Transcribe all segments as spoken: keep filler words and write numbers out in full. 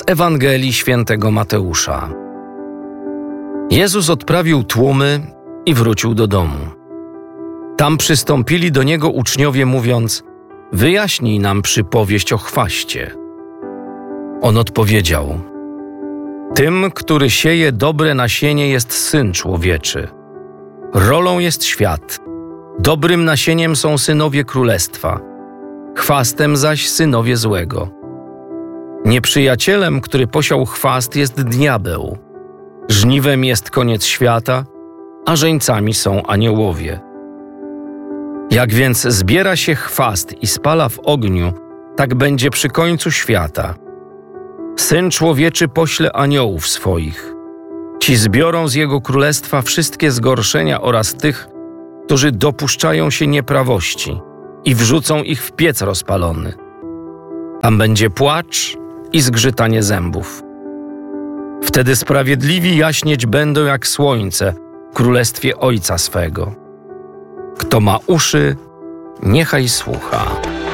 Ewangelii Świętego Mateusza. Jezus odprawił tłumy i wrócił do domu. Tam przystąpili do Niego uczniowie, mówiąc: wyjaśnij nam przypowieść o chwaście. On odpowiedział: tym, który sieje dobre nasienie, jest Syn Człowieczy. Rolą jest świat. Dobrym nasieniem są synowie Królestwa, chwastem zaś synowie złego. Nieprzyjacielem, który posiał chwast, jest diabeł. Żniwem jest koniec świata, a żeńcami są aniołowie. Jak więc zbiera się chwast i spala w ogniu, tak będzie przy końcu świata. Syn Człowieczy pośle aniołów swoich. Ci zbiorą z Jego królestwa wszystkie zgorszenia oraz tych, którzy dopuszczają się nieprawości, i wrzucą ich w piec rozpalony. Tam będzie płacz i zgrzytanie zębów. Wtedy sprawiedliwi jaśnieć będą jak słońce w królestwie Ojca swego. Kto ma uszy, niechaj słucha.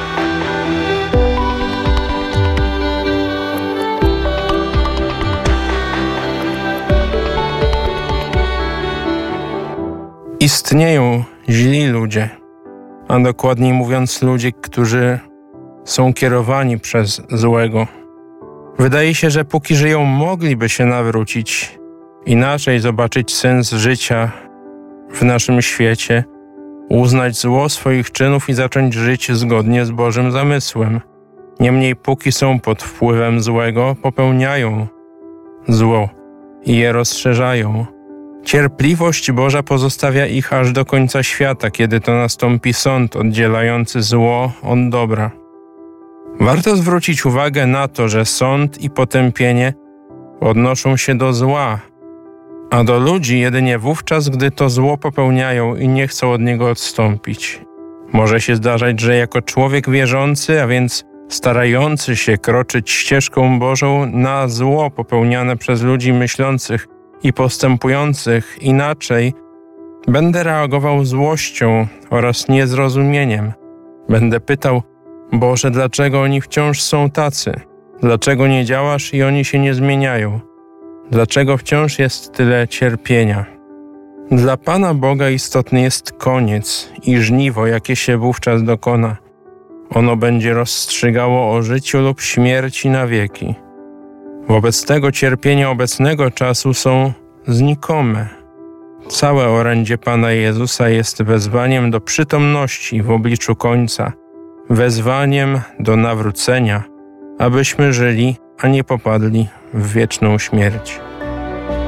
Istnieją źli ludzie, a dokładniej mówiąc ludzie, którzy są kierowani przez złego. Wydaje się, że póki żyją, mogliby się nawrócić, inaczej zobaczyć sens życia w naszym świecie, uznać zło swoich czynów i zacząć żyć zgodnie z Bożym zamysłem. Niemniej póki są pod wpływem złego, popełniają zło i je rozszerzają. Cierpliwość Boża pozostawia ich aż do końca świata, kiedy to nastąpi sąd oddzielający zło od dobra. Warto zwrócić uwagę na to, że sąd i potępienie odnoszą się do zła, a do ludzi jedynie wówczas, gdy to zło popełniają i nie chcą od niego odstąpić. Może się zdarzać, że jako człowiek wierzący, a więc starający się kroczyć ścieżką Bożą, na zło popełniane przez ludzi myślących i postępujących inaczej, będę reagował złością oraz niezrozumieniem. Będę pytał: Boże, dlaczego oni wciąż są tacy? Dlaczego nie działasz i oni się nie zmieniają? Dlaczego wciąż jest tyle cierpienia? Dla Pana Boga istotny jest koniec i żniwo, jakie się wówczas dokona. Ono będzie rozstrzygało o życiu lub śmierci na wieki. Wobec tego cierpienia obecnego czasu są znikome. Całe orędzie Pana Jezusa jest wezwaniem do przytomności w obliczu końca, wezwaniem do nawrócenia, abyśmy żyli, a nie popadli w wieczną śmierć.